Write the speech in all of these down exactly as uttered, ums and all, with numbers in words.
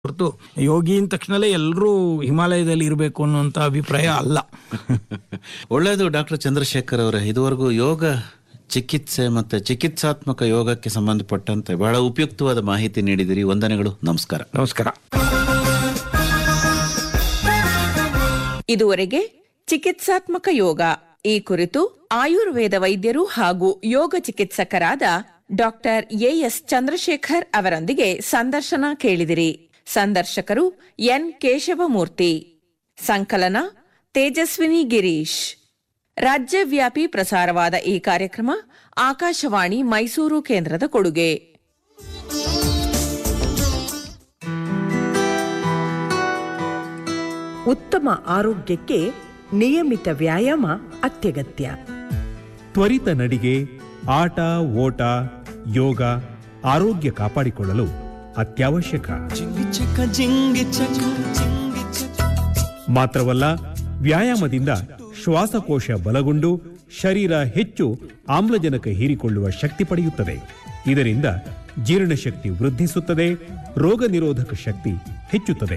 ಹೊರತು ಯೋಗಿ ಅಂದ ತಕ್ಷಣಲೇ ಎಲ್ಲರೂ ಹಿಮಾಲಯದಲ್ಲಿ ಇರಬೇಕು ಅನ್ನುವಂಥ ಅಭಿಪ್ರಾಯ ಅಲ್ಲ. ಒಳ್ಳೆಯದು. ಡಾಕ್ಟರ್ ಚಂದ್ರಶೇಖರ್ ಅವರೇ, ಇದುವರೆಗೂ ಯೋಗ ಚಿಕಿತ್ಸೆ ಮತ್ತು ಚಿಕಿತ್ಸಾತ್ಮಕ ಯೋಗಕ್ಕೆ ಸಂಬಂಧಪಟ್ಟಂತೆ ಬಹಳ ಉಪಯುಕ್ತವಾದ ಮಾಹಿತಿ ನೀಡಿದಿರಿ. ವಂದನೆಗಳು. ನಮಸ್ಕಾರ. ನಮಸ್ಕಾರ. ಇದುವರೆಗೆ ಚಿಕಿತ್ಸಾತ್ಮಕ ಯೋಗ ಈ ಕುರಿತು ಆಯುರ್ವೇದ ವೈದ್ಯರು ಹಾಗೂ ಯೋಗ ಚಿಕಿತ್ಸಕರಾದ ಡಾಕ್ಟರ್ ಎಎಸ್ ಚಂದ್ರಶೇಖರ್ ಅವರೊಂದಿಗೆ ಸಂದರ್ಶನ ಕೇಳಿದಿರಿ. ಸಂದರ್ಶಕರು ಎನ್ ಕೇಶವಮೂರ್ತಿ. ಸಂಕಲನ ತೇಜಸ್ವಿನಿ ಗಿರೀಶ್. ರಾಜ್ಯವ್ಯಾಪಿ ಪ್ರಸಾರವಾದ ಈ ಕಾರ್ಯಕ್ರಮ ಆಕಾಶವಾಣಿ ಮೈಸೂರು ಕೇಂದ್ರದ ಕೊಡುಗೆ. ಉತ್ತಮ ಆರೋಗ್ಯಕ್ಕೆ ನಿಯಮಿತ ವ್ಯಾಯಾಮ ಅತ್ಯಗತ್ಯ. ತ್ವರಿತ ನಡಿಗೆ, ಆಟ, ಓಟ, ಯೋಗ ಆರೋಗ್ಯ ಕಾಪಾಡಿಕೊಳ್ಳಲು ಅತ್ಯವಶ್ಯಕ. ಮಾತ್ರವಲ್ಲ, ವ್ಯಾಯಾಮದಿಂದ ಶ್ವಾಸಕೋಶ ಬಲಗೊಂಡು ಶರೀರ ಹೆಚ್ಚು ಆಮ್ಲಜನಕ ಹೀರಿಕೊಳ್ಳುವ ಶಕ್ತಿ ಪಡೆಯುತ್ತದೆ. ಇದರಿಂದ ಜೀರ್ಣಶಕ್ತಿ ವೃದ್ಧಿಸುತ್ತದೆ, ರೋಗ ನಿರೋಧಕ ಶಕ್ತಿ ಹೆಚ್ಚುತ್ತದೆ.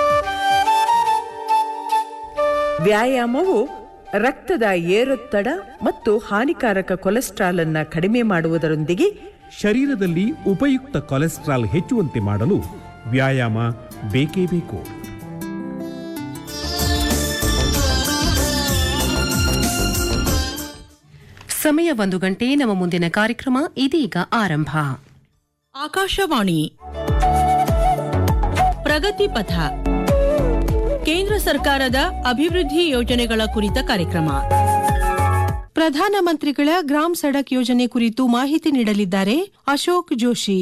ವ್ಯಾಯಾಮವು ರಕ್ತದ ಏರೊತ್ತಡ ಮತ್ತು ಹಾನಿಕಾರಕ ಕೊಲೆಸ್ಟ್ರಾಲ್ ಅನ್ನು ಕಡಿಮೆ ಮಾಡುವುದರೊಂದಿಗೆ ಶರೀರದಲ್ಲಿ ಉಪಯುಕ್ತ ಕೊಲೆಸ್ಟ್ರಾಲ್ ಹೆಚ್ಚುವಂತೆ ಮಾಡಲು ವ್ಯಾಯಾಮ ಬೇಕೇ ಬೇಕು. ಸಮಯ ಒಂದು ಗಂಟೆ. ನಮ್ಮ ಮುಂದಿನ ಕಾರ್ಯಕ್ರಮ ಇದೀಗ ಆರಂಭ. ಆಕಾಶವಾಣಿ ಪ್ರಗತಿ ಪಥ, ಕೇಂದ್ರ ಸರ್ಕಾರದ ಅಭಿವೃದ್ಧಿ ಯೋಜನೆಗಳ ಕುರಿತ ಕಾರ್ಯಕ್ರಮ. ಪ್ರಧಾನಮಂತ್ರಿಗಳ ಗ್ರಾಮ್ ಸಡಕ್ ಯೋಜನೆ ಕುರಿತು ಮಾಹಿತಿ ನೀಡಲಿದ್ದಾರೆ ಅಶೋಕ್ ಜೋಶಿ.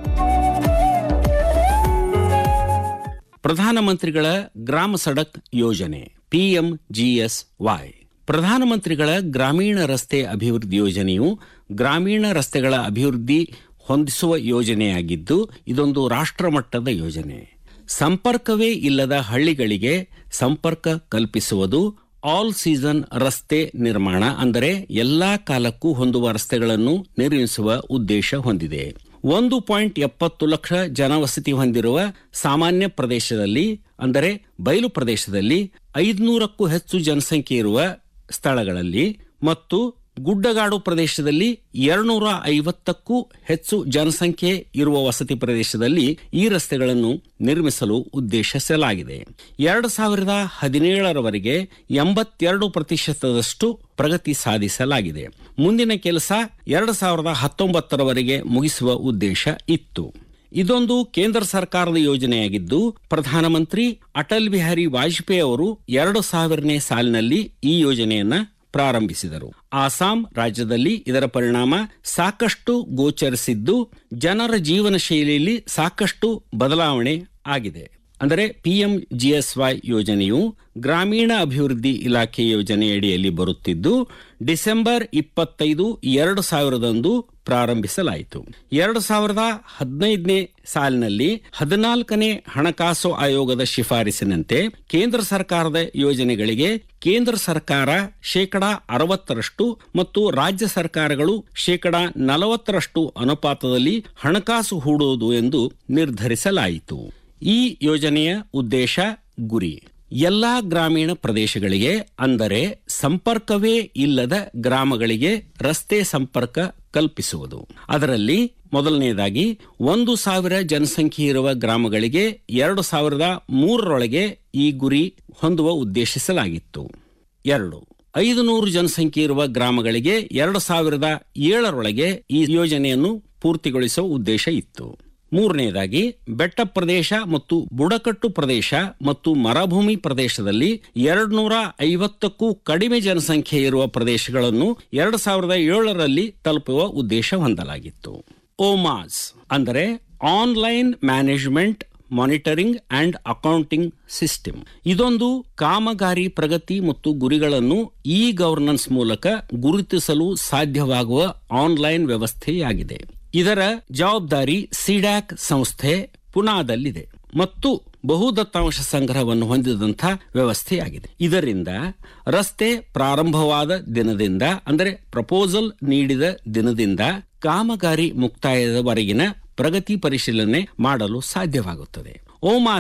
ಪ್ರಧಾನಮಂತ್ರಿಗಳ ಗ್ರಾಮ ಸಡಕ್ ಯೋಜನೆ ಪಿಎಂ ಜಿಎಸ್ವೈ ಪ್ರಧಾನಮಂತ್ರಿಗಳ ಗ್ರಾಮೀಣ ರಸ್ತೆ ಅಭಿವೃದ್ಧಿ ಯೋಜನೆಯು ಗ್ರಾಮೀಣ ರಸ್ತೆಗಳ ಅಭಿವೃದ್ಧಿ ಹೊಂದಿಸುವ ಯೋಜನೆಯಾಗಿದ್ದು, ಇದೊಂದು ರಾಷ್ಟ್ರಮಟ್ಟದ ಯೋಜನೆ. ಸಂಪರ್ಕವೇ ಇಲ್ಲದ ಹಳ್ಳಿಗಳಿಗೆ ಸಂಪರ್ಕ ಕಲ್ಪಿಸುವುದು, ಆಲ್ ಸೀಸನ್ ರಸ್ತೆ ನಿರ್ಮಾಣ ಅಂದರೆ ಎಲ್ಲಾ ಕಾಲಕ್ಕೂ ಹೊಂದುವ ರಸ್ತೆಗಳನ್ನು ನಿರ್ಮಿಸುವ ಉದ್ದೇಶ ಹೊಂದಿದೆ. ಒಂದು ಪಾಯಿಂಟ್ ಎಪ್ಪತ್ತು ಲಕ್ಷ ಜನವಸತಿ ಹೊಂದಿರುವ ಸಾಮಾನ್ಯ ಪ್ರದೇಶದಲ್ಲಿ ಅಂದರೆ ಬಯಲು ಪ್ರದೇಶದಲ್ಲಿ ಐದುನೂರಕ್ಕೂ ಹೆಚ್ಚು ಜನಸಂಖ್ಯೆ ಇರುವ ಸ್ಥಳಗಳಲ್ಲಿ ಮತ್ತು ಗುಡ್ಡಗಾಡು ಪ್ರದೇಶದಲ್ಲಿ ಎರಡ್ನೂರ ಐವತ್ತಕ್ಕೂ ಹೆಚ್ಚು ಜನಸಂಖ್ಯೆ ಇರುವ ವಸತಿ ಪ್ರದೇಶದಲ್ಲಿ ಈ ರಸ್ತೆಗಳನ್ನು ನಿರ್ಮಿಸಲು ಉದ್ದೇಶಿಸಲಾಗಿದೆ. ಎರಡು ಸಾವಿರದ ಹದಿನೇಳರವರೆಗೆ ಎಂಬತ್ತೆರಡು ಪ್ರತಿಶತದಷ್ಟು ಪ್ರಗತಿ ಸಾಧಿಸಲಾಗಿದೆ. ಮುಂದಿನ ಕೆಲಸ ಎರಡು ಸಾವಿರದ ಹತ್ತೊಂಬತ್ತರವರೆಗೆ ಮುಗಿಸುವ ಉದ್ದೇಶ ಇತ್ತು. ಇದೊಂದು ಕೇಂದ್ರ ಸರ್ಕಾರದ ಯೋಜನೆಯಾಗಿದ್ದು, ಪ್ರಧಾನಮಂತ್ರಿ ಅಟಲ್ ಬಿಹಾರಿ ವಾಜಪೇಯಿ ಅವರು ಎರಡು ಸಾವಿರನೇ ಸಾಲಿನಲ್ಲಿ ಈ ಯೋಜನೆಯನ್ನ ಪ್ರಾರಂಭಿಸಿದರು. ಆಸಾಂ ರಾಜ್ಯದಲ್ಲಿ ಇದರ ಪರಿಣಾಮ ಸಾಕಷ್ಟು ಗೋಚರಿಸಿದ್ದು, ಜನರ ಜೀವನ ಶೈಲಿಯಲ್ಲಿ ಸಾಕಷ್ಟು ಬದಲಾವಣೆ ಆಗಿದೆ. ಅಂದರೆ ಪಿಎಂ ಜಿಎಸ್ವೈ ಯೋಜನೆಯು ಗ್ರಾಮೀಣ ಅಭಿವೃದ್ಧಿ ಇಲಾಖೆ ಯೋಜನೆಯಡಿಯಲ್ಲಿ ಬರುತ್ತಿದ್ದು, ಡಿಸೆಂಬರ್ ಇಪ್ಪತ್ತೈದು ಎರಡು ಸಾವಿರದಂದು ಪ್ರಾರಂಭಿಸಲಾಯಿತು. ಎರಡು ಸಾವಿರದ ಹದಿನೈದನೇ ಸಾಲಿನಲ್ಲಿ ಹದಿನಾಲ್ಕನೇ ಹಣಕಾಸು ಆಯೋಗದ ಶಿಫಾರಸಿನಂತೆ ಕೇಂದ್ರ ಸರ್ಕಾರದ ಯೋಜನೆಗಳಿಗೆ ಕೇಂದ್ರ ಸರ್ಕಾರ ಶೇಕಡಾ ಅರವತ್ತರಷ್ಟು ಮತ್ತು ರಾಜ್ಯ ಸರ್ಕಾರಗಳು ಶೇಕಡಾ ನಲವತ್ತರಷ್ಟು ಅನುಪಾತದಲ್ಲಿ ಹಣಕಾಸು ಹೂಡುವುದು ಎಂದು ನಿರ್ಧರಿಸಲಾಯಿತು. ಈ ಯೋಜನೆಯ ಉದ್ದೇಶ, ಗುರಿ ಎಲ್ಲಾ ಗ್ರಾಮೀಣ ಪ್ರದೇಶಗಳಿಗೆ ಅಂದರೆ ಸಂಪರ್ಕವೇ ಇಲ್ಲದ ಗ್ರಾಮಗಳಿಗೆ ರಸ್ತೆ ಸಂಪರ್ಕ ಕಲ್ಪಿಸುವುದು. ಅದರಲ್ಲಿ ಮೊದಲನೆಯದಾಗಿ ಒಂದು ಸಾವಿರ ಜನಸಂಖ್ಯೆ ಇರುವ ಗ್ರಾಮಗಳಿಗೆ ಎರಡು ಸಾವಿರದ ಮೂರರೊಳಗೆ ಈ ಗುರಿ ಹೊಂದುವ ಉದ್ದೇಶಿಸಲಾಗಿತ್ತು. ಎರಡು ಐದು ನೂರು ಜನಸಂಖ್ಯೆ ಇರುವ ಗ್ರಾಮಗಳಿಗೆ ಎರಡು ಸಾವಿರದ ಏಳರೊಳಗೆ ಈ ಯೋಜನೆಯನ್ನು ಪೂರ್ತಿಗೊಳಿಸುವ ಉದ್ದೇಶ ಇತ್ತು. ಮೂರನೆಯದಾಗಿ ಬೆಟ್ಟ ಪ್ರದೇಶ ಮತ್ತು ಬುಡಕಟ್ಟು ಪ್ರದೇಶ ಮತ್ತು ಮರುಭೂಮಿ ಪ್ರದೇಶದಲ್ಲಿ ಎರಡು ನೂರ ಐವತ್ತಕ್ಕೂ ಕಡಿಮೆ ಜನಸಂಖ್ಯೆ ಇರುವ ಪ್ರದೇಶಗಳನ್ನು ಎರಡು ಸಾವಿರದ ಏಳರಲ್ಲಿ ತಲುಪುವ ಉದ್ದೇಶ ಹೊಂದಲಾಗಿತ್ತು. ಓಮಾಸ್ ಅಂದರೆ online management monitoring and accounting system. ಇದೊಂದು ಕಾಮಗಾರಿ ಪ್ರಗತಿ ಮತ್ತು ಗುರಿಗಳನ್ನು ಇ ಗವರ್ನೆನ್ಸ್ ಮೂಲಕ ಗುರುತಿಸಲು ಸಾಧ್ಯವಾಗುವ ಆನ್ಲೈನ್ ವ್ಯವಸ್ಥೆಯಾಗಿದೆ. ಇದರ ಜವಾಬ್ದಾರಿ ಸಿಡ್ಯಾಕ್ ಸಂಸ್ಥೆ ಪುನಾದಲ್ಲಿದೆ ಮತ್ತು ಬಹು ದತ್ತಾಂಶ ಸಂಗ್ರಹವನ್ನು ಹೊಂದಿದಂಥ ವ್ಯವಸ್ಥೆಯಾಗಿದೆ. ಇದರಿಂದ ರಸ್ತೆ ಪ್ರಾರಂಭವಾದ ದಿನದಿಂದ ಅಂದರೆ ಪ್ರಪೋಸಲ್ ನೀಡಿದ ದಿನದಿಂದ ಕಾಮಗಾರಿ ಮುಕ್ತಾಯದವರೆಗಿನ ಪ್ರಗತಿ ಪರಿಶೀಲನೆ ಮಾಡಲು ಸಾಧ್ಯವಾಗುತ್ತದೆ. ಓಮಾ